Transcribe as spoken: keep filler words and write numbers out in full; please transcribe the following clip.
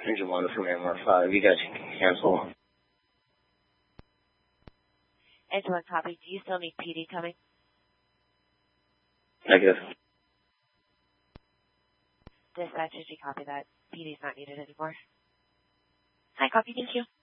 Engine one from M R five. You guys can cancel. Engine one copy. Do you still need P D coming? Negative. Dispatch, did you copy that? P D's not needed anymore. Hi, copy. Thank you.